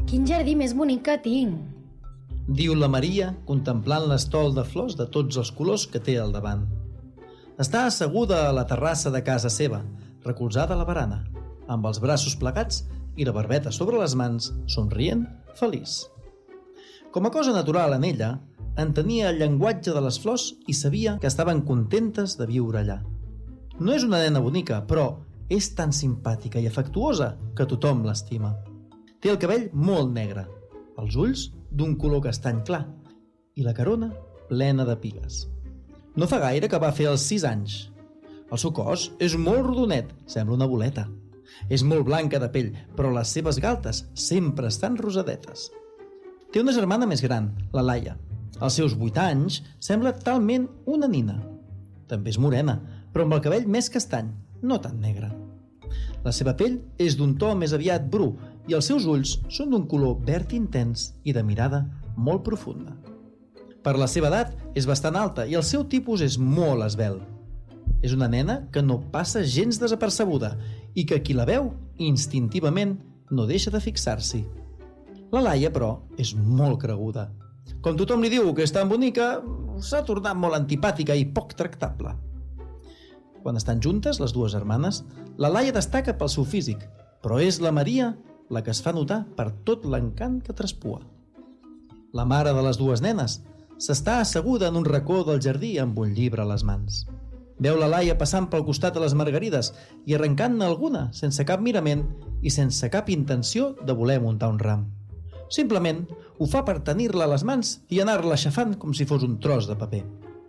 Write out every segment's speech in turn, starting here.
Quin jardí més bonic que tinc! Diu la Maria, contemplant l'estol de flors de tots els colors que té al davant. Està asseguda a la terrassa de casa seva, recolzada a la barana, amb els braços plegats i la barbeta sobre les mans, somrient, feliç. Com a cosa natural en ella, entenia el llenguatge de les flors i sabia que estaven contentes de viure allà. No és una nena bonica, però és tan simpàtica i afectuosa que tothom l'estima. Té el cabell molt negre, els ulls d'un color castany clar i la carona plena de pigues. No fa gaire que va fer els 6 anys. El seu cos és molt rodonet, sembla una boleta. És molt blanca de pell, però les seves galtes sempre estan rosadetes. Té una germana més gran, la Laia. Als seus 8 anys sembla talment una nina. També és morena, però amb el cabell més castany, no tan negre. La seva pell és d'un to més aviat bru i els seus ulls són d'un color verd intens i de mirada molt profunda. Per la seva edat és bastant alta i el seu tipus és molt esvelt. És una nena que no passa gens desapercebuda i que qui la veu instintivament no deixa de fixar-s'hi. La Laia, però, és molt creguda. Com tothom li diu que és tan bonica, s'ha tornat molt antipàtica i poc tractable. Quan estan juntes, les dues germanes, la Laia destaca pel seu físic, però és la Maria la que es fa notar per tot l'encant que traspua. La mare de les dues nenes s'està asseguda en un racó del jardí amb un llibre a les mans. Veu la Laia passant pel costat de les margarides i arrencant-ne alguna sense cap mirament i sense cap intenció de voler muntar un ram. Simplement ho fa per tenir-la a les mans i anar-la aixafant com si fos un tros de paper.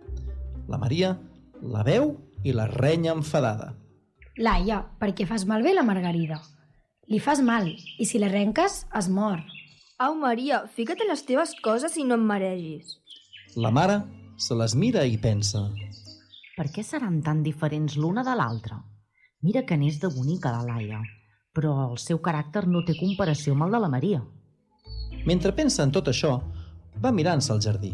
La Maria la veu i la renya enfadada. Laia, per què fas malbé la margarida? Li fas mal, i si l'arrenques, es mor. Au, Maria, fica't en les teves coses i no em maregis. La mare se les mira i pensa: per què seran tan diferents l'una de l'altra? Mira que n'és de bonica la Laia, però el seu caràcter no té comparació amb el de la Maria. Mentre pensa en tot això, va mirant-se al jardí.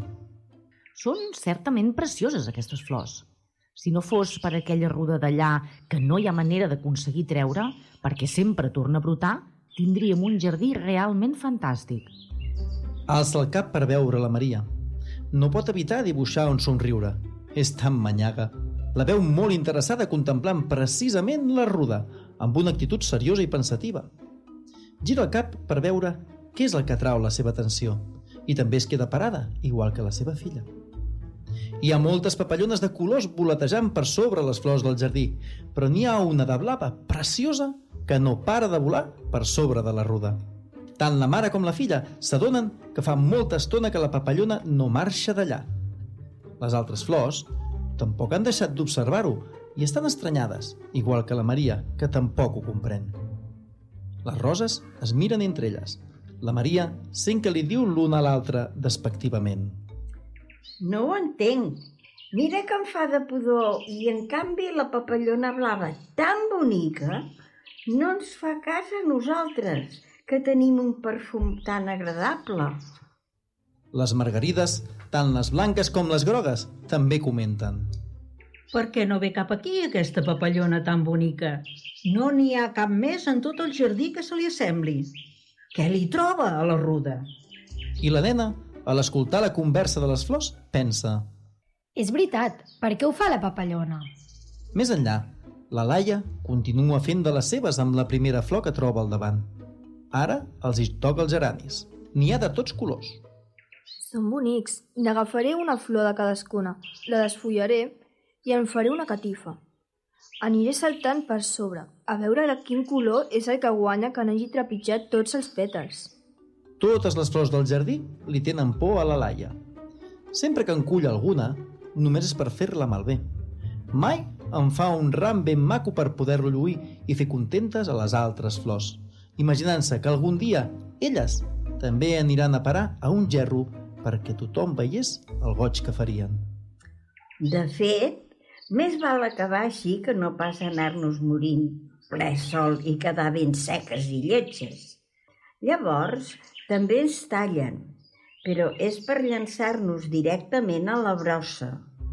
Són certament precioses aquestes flors. Si no fos per aquella ruda d'allà que no hi ha manera d'aconseguir treure, perquè sempre torna a brotar, tindríem un jardí realment fantàstic. Alça el cap per veure la Maria. No pot evitar dibuixar un somriure. És tan manyaga. La veu molt interessada contemplant precisament la ruda, amb una actitud seriosa i pensativa. Gira el cap per veure què és el que atrau la seva atenció i també es queda parada, igual que la seva filla. Hi ha moltes papallones de colors voletejant per sobre les flors del jardí, però n'hi ha una de blava preciosa que no para de volar per sobre de la ruda. Tant la mare com la filla s'adonen que fa molta estona que la papallona no marxa d'allà. Les altres flors tampoc han deixat d'observar-ho i estan estranyades, igual que la Maria, que tampoc ho comprèn. Les roses es miren entre elles. La Maria sent que li diu l'una a l'altra despectivament: no ho entenc. Mira que em fa de pudor i, en canvi, la papallona blava tan bonica no ens fa cas a nosaltres, que tenim un perfum tan agradable. Les margarides, tant les blanques com les grogues, també comenten: per què no ve cap aquí aquesta papallona tan bonica? No n'hi ha cap més en tot el jardí que se li assembli. Què li troba a la ruda? I la nena, a l'escoltar la conversa de les flors, pensa: és veritat, per què ho fa la papallona? Més enllà, la Laia continua fent de les seves amb la primera flor que troba al davant. Ara els hi toca els geranis. N'hi ha de tots colors. Són bonics. N'agafaré una flor de cadascuna, la desfullaré i en faré una catifa. Aniré saltant per sobre, a veure de quin color és el que guanya que n'hagi trepitjat tots els pètals. Totes les flors del jardí li tenen por a la Laia. Sempre que en cull alguna, només és per fer-la malbé. Mai en fa un ram ben maco per poder-lo lluir i fer contentes a les altres flors, imaginant-se que algun dia elles també aniran a parar a un gerro perquè tothom veiés el goig que farien. De fet, més val acabar així que no pas anar-nos morint ple sol i quedar ben seques i lletges. Llavors, també ens tallen, però és per llançar-nos directament a la brossa.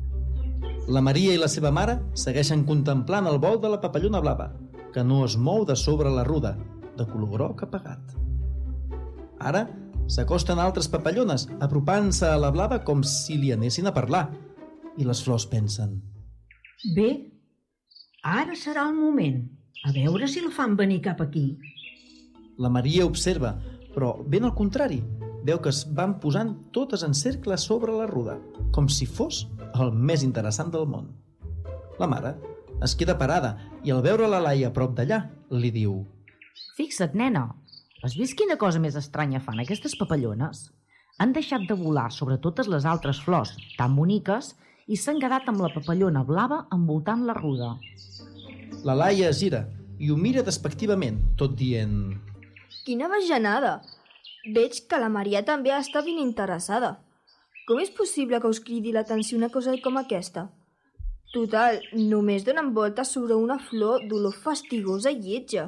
La Maria i la seva mare segueixen contemplant el vol de la papallona blava, que no es mou de sobre la ruda, de color groc apagat. Ara s'acosten altres papallones, apropant-se a la blava com si li anessin a parlar. I les flors pensen: Bé, ara serà el moment. A veure si la fan venir cap aquí. La Maria observa, però ben al contrari. Veu que es van posant totes en cercle sobre la ruda, com si fos el més interessant del món. La mare es queda parada i al veure la Laia a prop d'allà li diu: Fixa't, nena, has vist quina cosa més estranya fan aquestes papallones? Han deixat de volar sobre totes les altres flors, tan boniques, i s'han quedat amb la papallona blava envoltant la ruda. La Laia es gira i ho mira despectivament, tot dient: Quina bajanada! Veig que la Maria també està ben interessada. Com és possible que us cridi l'atenció una cosa com aquesta? Total, només donen voltes sobre una flor d'olor fastigosa i lletja.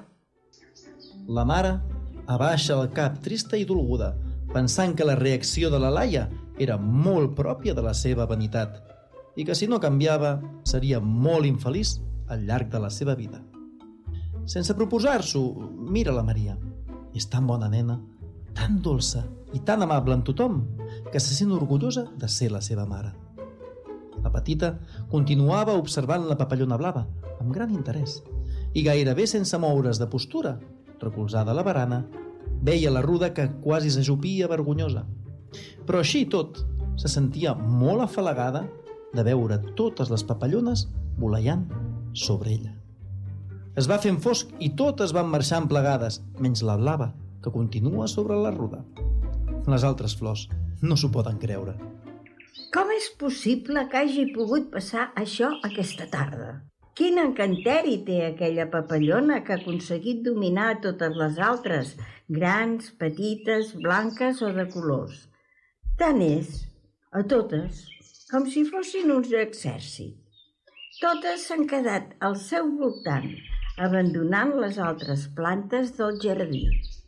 La mare abaixa el cap trista i dolguda, pensant que la reacció de la Laia era molt pròpia de la seva vanitat i que si no canviava seria molt infeliç al llarg de la seva vida. Sense proposar-s'ho, mira la Maria. És tan bona nena, tan dolça i tan amable amb tothom que se sent orgullosa de ser la seva mare. La petita continuava observant la papallona blava amb gran interès i gairebé sense moure's de postura, recolzada a la barana, veia la ruda que quasi s'ajupia vergonyosa. Però així i tot, se sentia molt afalagada de veure totes les papallones voleiant sobre ella. Es va fent fosc i totes van marxant plegades, menys la blava, que continua sobre la ruda. Les altres flors no s'ho poden creure. Com és possible que hagi pogut passar això aquesta tarda? Quin encanteri té aquella papallona que ha aconseguit dominar totes les altres, grans, petites, blanques o de colors? Tant és, a totes, com si fossin uns exèrcit. Totes s'han quedat al seu voltant, abandonant les altres plantes del jardí.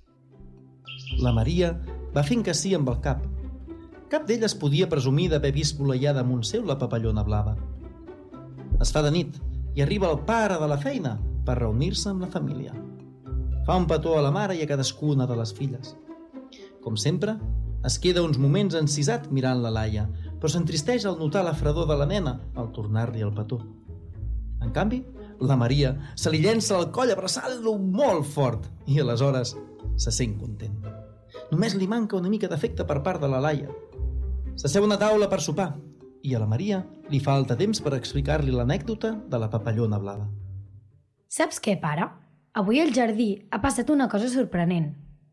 La Maria va fent que sí amb el cap. Cap d'elles podia presumir d'haver vist voleiar damunt seu la papallona blava. Es fa de nit i arriba el pare de la feina per reunir-se amb la família. Fa un petó a la mare i a cadascuna de les filles. Com sempre, es queda uns moments encisat mirant la Laia, però s'entristeix al notar la fredor de la nena al tornar-li el petó. En canvi, la Maria se li llença al coll abraçant-lo molt fort i aleshores se sent content. Només li manca una mica d'afecte per part de la Laia. S'asseu a una taula per sopar i a la Maria li falta temps per explicar-li l'anècdota de la papallona blava. Saps què, pare? Avui al jardí ha passat una cosa sorprenent.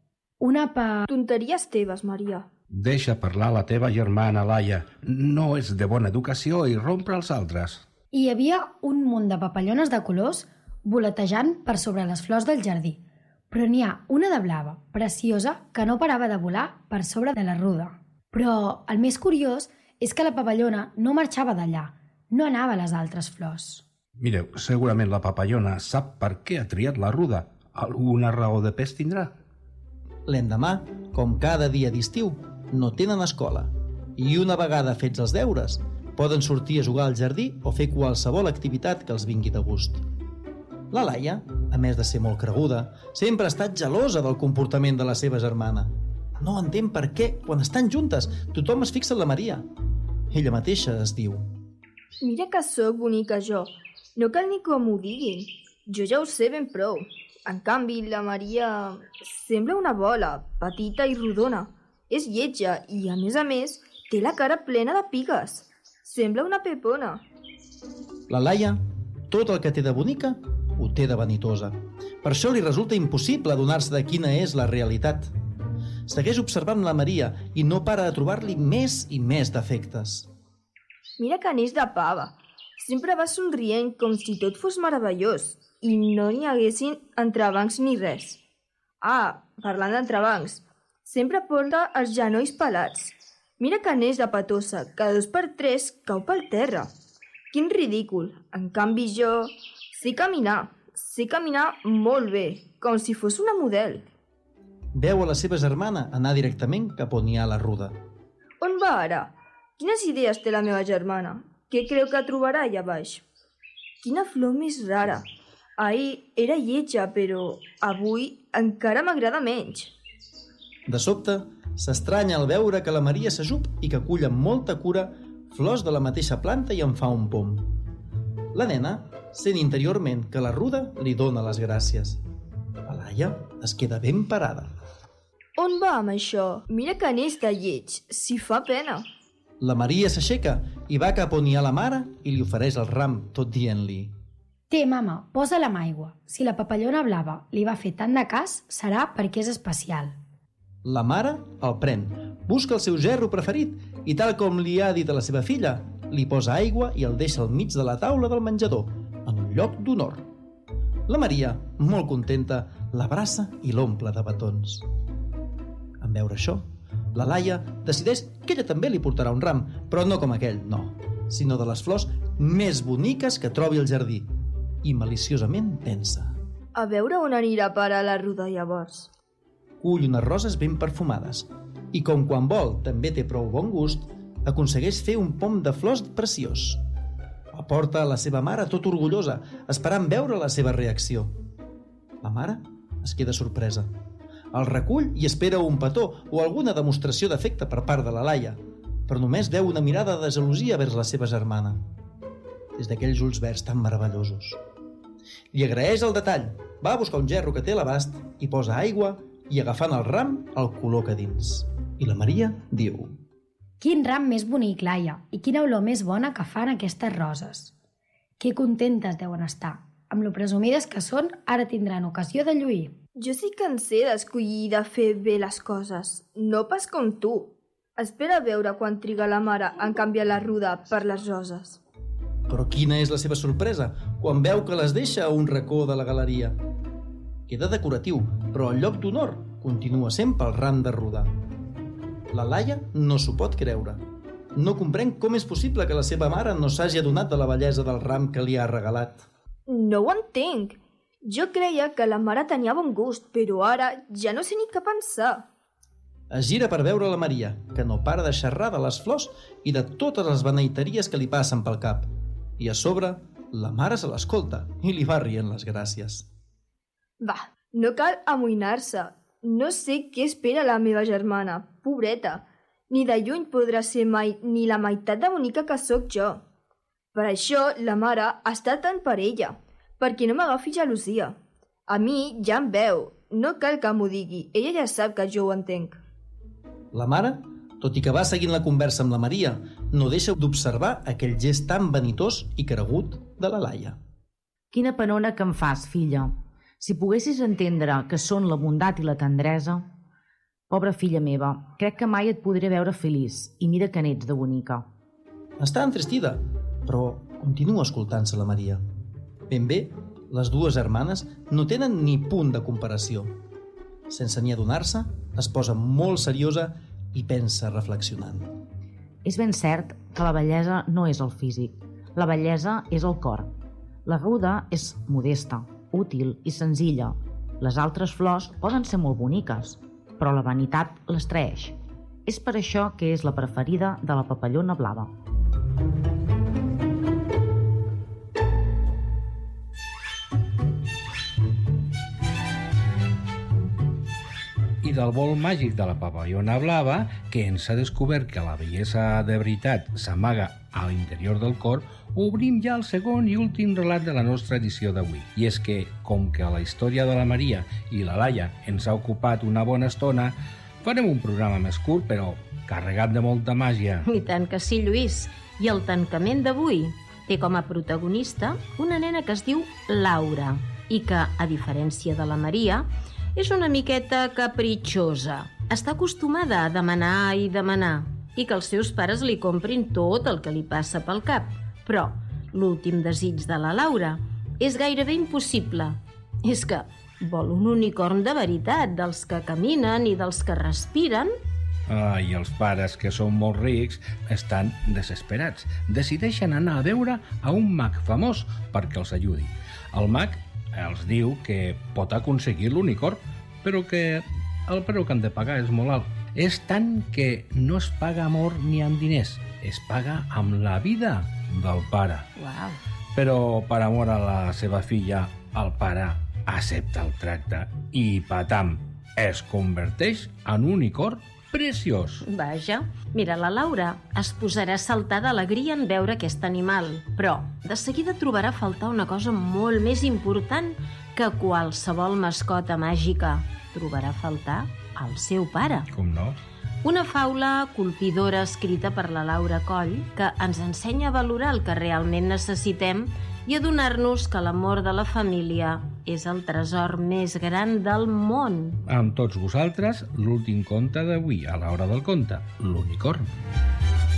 Tonteries teves, Maria. Deixa parlar la teva germana, Laia. No és de bona educació i rompre els altres. Hi havia un munt de papallones de colors voletejant per sobre les flors del jardí, però n'hi ha una de blava, preciosa, que no parava de volar per sobre de la ruda. Però el més curiós és que la papallona no marxava d'allà, no anava a les altres flors. Mireu, segurament la papallona sap per què ha triat la ruda. Alguna raó de pes tindrà. L'endemà, com cada dia d'estiu, no tenen escola i una vegada fets els deures poden sortir a jugar al jardí o fer qualsevol activitat que els vingui de gust. La Laia, a més de ser molt creguda, sempre ha estat gelosa del comportament de la seva germana. No entén per què, quan estan juntes, tothom es fixa en la Maria. Ella mateixa es diu: Mira que sóc bonica jo. No cal ni que m'ho diguin. Jo ja ho sé ben prou. En canvi, la Maria sembla una bola, petita i rodona. És lletja i, a més, té la cara plena de pigues. Sembla una pepona. La Laia, tot el que té de bonica, ho té de vanitosa. Per això li resulta impossible adonar-se de quina és la realitat. Segueix observant la Maria i no para de trobar-li més i més defectes. Mira que n'és de pava. Sempre va somrient com si tot fos meravellós i no n'hi haguessin entrebancs ni res. Ah, parlant d'entrebancs, sempre porta els genolls pelats. Mira que n'és de petosa, que 2 per 3 cau pel terra. Quin ridícul. En canvi jo sé caminar molt bé, com si fos una model. Veu a la seva germana anar directament cap on hi ha la ruda. On va ara? Quines idees té la meva germana? Què creu que trobarà allà baix? Quina flor més rara. Ahir era lletja, però avui encara m'agrada menys. De sobte, s'estranya al veure que la Maria s'ajup i que cull amb molta cura flors de la mateixa planta i en fa un pom. La nena sent interiorment que la ruda li dona les gràcies. La Laia es queda ben parada. On va amb això? Mira que n'és de lleig, si fa pena. La Maria s'aixeca i va cap on hi ha la mare i li ofereix el ram, tot dient-li: Té, mama, posa-la amb aigua. Si la papallona blava li va fer tant de cas, serà perquè és especial. La mare el pren, busca el seu gerro preferit i, tal com li ha dit a la seva filla, li posa aigua i el deixa al mig de la taula del menjador, en un lloc d'honor. La Maria, molt contenta, l'abraça i l'omple de petons. En veure això, la Laia decideix que ella també li portarà un ram, però no com aquell, no, sinó de les flors més boniques que trobi al jardí. I maliciosament pensa: A veure on anirà a parar la ruda llavors. Cull unes roses ben perfumades i, com quan vol també té prou bon gust, aconsegueix fer un pom de flors preciós. El porta a la seva mare tot orgullosa, esperant veure la seva reacció. La mare es queda sorpresa. El recull i espera un petó o alguna demostració d'afecte per part de la Laia, però només veu una mirada de gelosia vers la seva germana, des d'aquells ulls verds tan meravellosos. Li agraeix el detall, va a buscar un gerro que té a l'abast i posa aigua i, agafant el ram, el col·loca dins. I la Maria diu: Quin ram més bonic, Laia, i quina olor més bona que fan aquestes roses. Que contentes deuen estar. Amb lo presumides que són, ara tindran ocasió de lluir. Jo sí que en sé d'escollir i de fer bé les coses, no pas com tu. Espera a veure quan triga la mare en canviar la ruda per les roses. Però quina és la seva sorpresa quan veu que les deixa a un racó de la galeria. Queda decoratiu, però el lloc d'honor continua sempre el ram de ruda. La Laia no s'ho pot creure. No comprèn com és possible que la seva mare no s'hagi adonat de la bellesa del ram que li ha regalat. No ho entenc. Jo creia que la mare tenia bon gust, però ara ja no sé ni què pensar. Es gira per veure la Maria, que no para de xerrar de les flors i de totes les beneiteries que li passen pel cap. I a sobre, la mare se l'escolta i li va rient les gràcies. Va, no cal amoïnar-se. No sé què espera la meva germana, pobreta. Ni de lluny podrà ser mai ni la meitat de bonica que sóc jo. Per això la mare està tant per ella, perquè no m'agafi gelosia. A mi ja em veu, no cal que m'ho digui, ella ja sap que jo ho entenc. La mare, tot i que va seguint la conversa amb la Maria, no deixa d'observar aquell gest tan vanitós i cregut de la Laia. Quina penona que em fas, filla. Si poguessis entendre que són la bondat i la tendresa... Pobra filla meva, crec que mai et podré veure feliç, i mira que n'ets de bonica. Està entristida, però continua escoltant-se la Maria. Ben bé, les dues germanes no tenen ni punt de comparació. Sense ni adonar-se, es posa molt seriosa i pensa reflexionant. És ben cert que la bellesa no és el físic. La bellesa és el cor. La ruda és modesta, útil i senzilla. Les altres flors poden ser molt boniques, però la vanitat les traeix. És per això que és la preferida de la papallona blava. I del vol màgic de la papallona blava, que ens ha descobert que la bellesa de veritat s'amaga a l'interior del cor, obrim ja el segon i últim relat de la nostra edició d'avui. I és que, com que la història de la Maria i la Laia ens ha ocupat una bona estona, farem un programa més curt, però carregat de molta màgia. I tant que sí, Lluís. I el tancament d'avui té com a protagonista una nena que es diu Laura i que, a diferència de la Maria, és una miqueta capritxosa. Està acostumada a demanar i demanar i que els seus pares li comprin tot el que li passa pel cap. Però l'últim desig de la Laura és gairebé impossible. És que vol un unicorn de veritat, dels que caminen i dels que respiren. I els pares, que són molt rics, estan desesperats. Decideixen anar a veure a un mag famós perquè els ajudi. El mag els diu que pot aconseguir l'unicorn, però que el preu que han de pagar és molt alt. És tant que no es paga amor ni amb diners, es paga amb la vida del pare. Uau. Però per amor a la seva filla, el pare accepta el tracte i patam, es converteix en un unicorn preciós. Vaja, mira, la Laura es posarà a saltar d'alegria en veure aquest animal, però de seguida trobarà a faltar una cosa molt més important que qualsevol mascota màgica. Trobarà a faltar el seu pare. Com no? Una faula colpidora escrita per la Laura Coll que ens ensenya a valorar el que realment necessitem i a donar-nos que l'amor de la família és el tresor més gran del món. Amb tots vosaltres, l'últim conte d'avui, a l'hora del conte, l'unicorn.